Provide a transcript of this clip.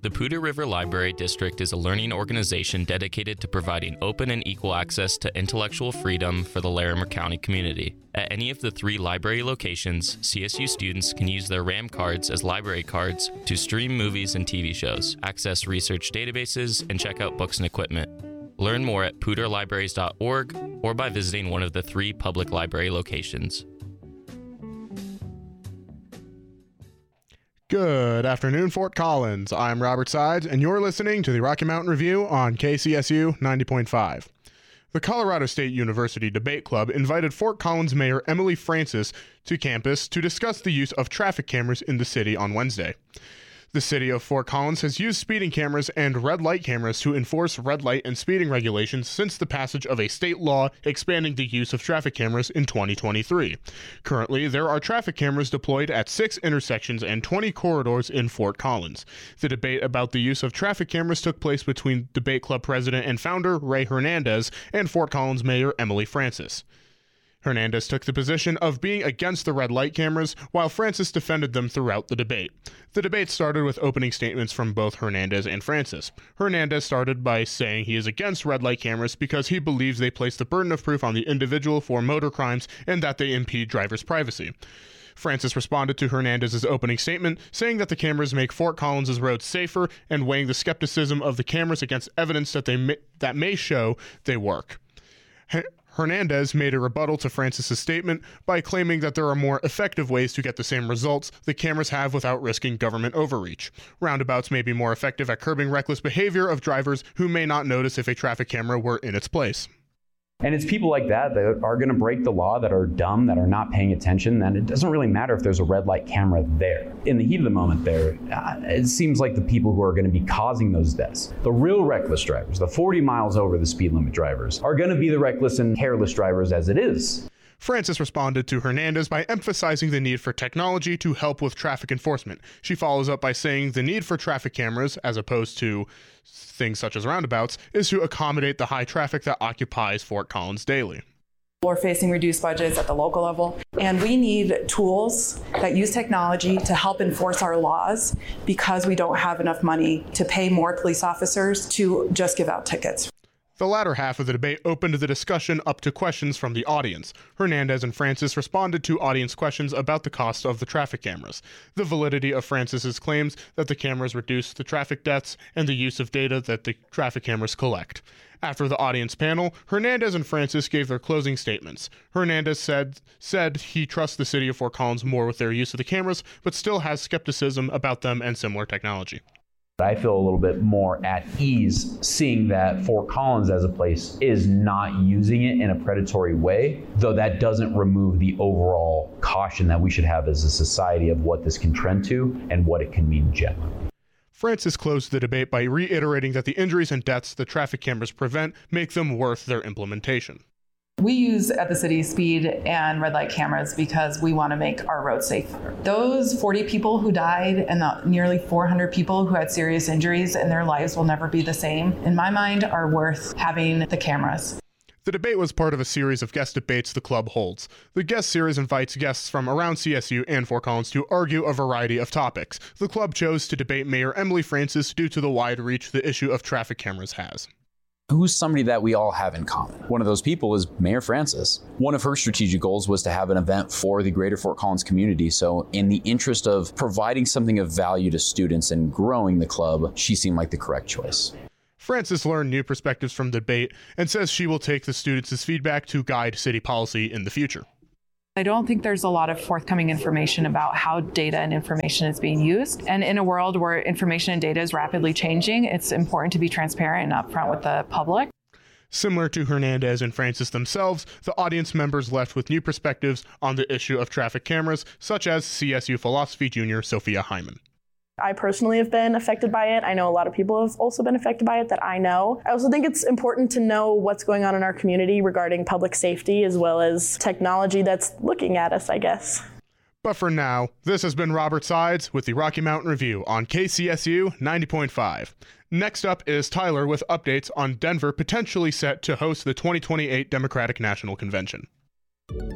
The Poudre River Library District is a learning organization dedicated to providing open and equal access to intellectual freedom for the Larimer County community. At any of the 3 library locations, CSU students can use their RAM cards as library cards to stream movies and TV shows, access research databases, and check out books and equipment. Learn more at poudrelibraries.org or by visiting one of the 3 public library locations. Good afternoon, Fort Collins. I'm Robert Sides, and you're listening to the Rocky Mountain Review on KCSU 90.5. The Colorado State University Debate Club invited Fort Collins Mayor Emily Francis to campus to discuss the use of traffic cameras in the city on Wednesday. The city of Fort Collins has used speeding cameras and red light cameras to enforce red light and speeding regulations since the passage of a state law expanding the use of traffic cameras in 2023. Currently, there are traffic cameras deployed at 6 intersections and 20 corridors in Fort Collins. The debate about the use of traffic cameras took place between Debate Club president and founder Ray Hernandez and Fort Collins Mayor Emily Francis. Hernandez took the position of being against the red light cameras, while Francis defended them throughout the debate. The debate started with opening statements from both Hernandez and Francis. Hernandez started by saying he is against red light cameras because he believes they place the burden of proof on the individual for motor crimes and that they impede drivers' privacy. Francis responded to Hernandez's opening statement, saying that the cameras make Fort Collins' roads safer and weighing the skepticism of the cameras against evidence that may show they work. Hernandez made a rebuttal to Francis's statement by claiming that there are more effective ways to get the same results the cameras have without risking government overreach. Roundabouts may be more effective at curbing reckless behavior of drivers who may not notice if a traffic camera were in its place. And it's people like that are going to break the law, that are dumb, that are not paying attention. Then it doesn't really matter if there's a red light camera there. In the heat of the moment there, it seems like the people who are going to be causing those deaths, the real reckless drivers, the 40 miles over the speed limit drivers, are going to be the reckless and careless drivers as it is. Francis responded to Hernandez by emphasizing the need for technology to help with traffic enforcement. She follows up by saying the need for traffic cameras, as opposed to things such as roundabouts, is to accommodate the high traffic that occupies Fort Collins daily. We're facing reduced budgets at the local level, and we need tools that use technology to help enforce our laws because we don't have enough money to pay more police officers to just give out tickets. The latter half of the debate opened the discussion up to questions from the audience. Hernandez and Francis responded to audience questions about the cost of the traffic cameras, the validity of Francis's claims that the cameras reduce the traffic deaths, and the use of data that the traffic cameras collect. After the audience panel, Hernandez and Francis gave their closing statements. Hernandez said he trusts the city of Fort Collins more with their use of the cameras, but still has skepticism about them and similar technology. I feel a little bit more at ease seeing that Fort Collins as a place is not using it in a predatory way, though that doesn't remove the overall caution that we should have as a society of what this can trend to and what it can mean generally. Francis closed the debate by reiterating that the injuries and deaths the traffic cameras prevent make them worth their implementation. We use at the city speed and red light cameras because we want to make our roads safer. Those 40 people who died and the nearly 400 people who had serious injuries and their lives will never be the same, in my mind, are worth having the cameras. The debate was part of a series of guest debates the club holds. The guest series invites guests from around CSU and Fort Collins to argue a variety of topics. The club chose to debate Mayor Emily Francis due to the wide reach the issue of traffic cameras has. Who's somebody that we all have in common? One of those people is Mayor Francis. One of her strategic goals was to have an event for the greater Fort Collins community. So in the interest of providing something of value to students and growing the club, she seemed like the correct choice. Francis learned new perspectives from the debate and says she will take the students' feedback to guide city policy in the future. I don't think there's a lot of forthcoming information about how data and information is being used. And in a world where information and data is rapidly changing, it's important to be transparent and upfront with the public. Similar to Hernandez and Francis themselves, the audience members left with new perspectives on the issue of traffic cameras, such as CSU philosophy junior Sophia Hyman. I personally have been affected by it. I know a lot of people have also been affected by it that I know. I also think it's important to know what's going on in our community regarding public safety as well as technology that's looking at us, I guess. But for now, this has been Robert Sides with the Rocky Mountain Review on KCSU 90.5. Next up is Tyler with updates on Denver potentially set to host the 2028 Democratic National Convention.